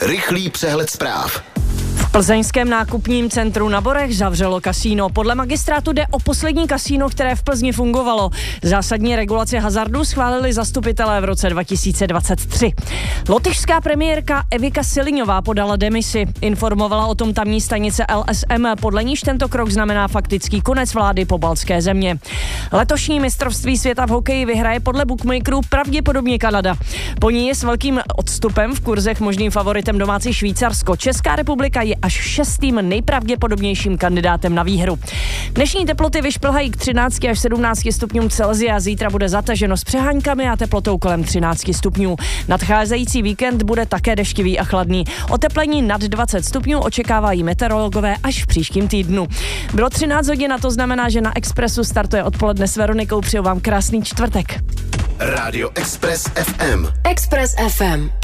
Rychlý přehled zpráv. V plzeňském nákupním centru na Borech zavřelo kasíno. Podle magistrátu jde o poslední kasíno, které v Plzni fungovalo. Zásadní regulaci hazardu schválili zastupitelé v roce 2023. Lotyšská premiérka Evika Siliňová podala demisi. Informovala o tom tamní stanice LSM, podle níž tento krok znamená faktický konec vlády pobaltské země. Letošní mistrovství světa v hokeji vyhraje podle bookmakerů pravděpodobně Kanada. Po ní je s velkým odstupem v kurzech možným favoritem domácí Švýcarsko. Česká republika je až 6. nejpravděpodobnějším kandidátem na výhru. Dnešní teploty vyšplhají k 13 až 17 stupňům Celsia. Zítra bude zataženo s přeháňkami a teplotou kolem 13 stupňů. Nadcházející víkend bude také deštivý a chladný. Oteplení nad 20 stupňů očekávají meteorologové až v příštím týdnu. Bylo 13 hodin a to znamená, že na Expressu startuje odpoledne s Veronikou. Přeju vám krásný čtvrtek. Rádio Express FM. Express FM.